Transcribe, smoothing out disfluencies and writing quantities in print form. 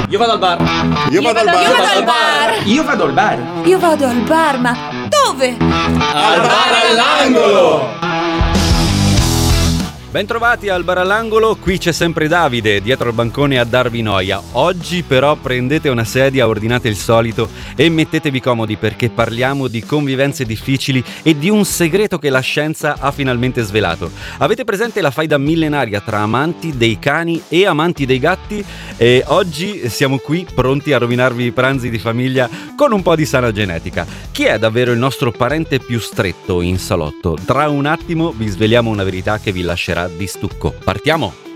Io vado al bar. Io vado al bar. Io vado al bar. Io vado al bar. Io vado al bar, ma dove? Al bar all'angolo. Bentrovati al bar all'angolo, qui c'è sempre Davide dietro al bancone a darvi noia. Oggi però prendete una sedia, ordinate il solito e mettetevi comodi perché parliamo di convivenze difficili e di un segreto che la scienza ha finalmente svelato. Avete presente la faida millenaria tra amanti dei cani e amanti dei gatti? E oggi siamo qui pronti a rovinarvi i pranzi di famiglia con un po' di sana genetica. Chi è davvero il nostro parente più stretto in salotto? Tra un attimo vi sveliamo una verità che vi lascerà di stucco. Partiamo!